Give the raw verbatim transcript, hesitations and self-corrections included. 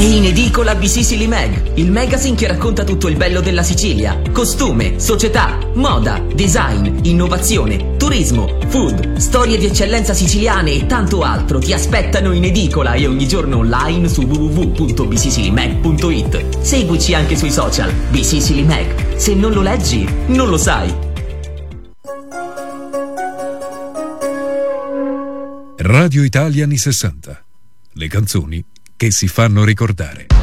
E in edicola B Sicily Mag, il magazine che racconta tutto il bello della Sicilia. Costume, società, moda, design, innovazione, turismo, food, storie di eccellenza siciliane e tanto altro ti aspettano in edicola e ogni giorno online su w w w punto b sicily mag punto i t. Seguici anche sui social. B Sicily Mag. Se non lo leggi, non lo sai. Radio Italia anni sessanta. Le canzoni che si fanno ricordare.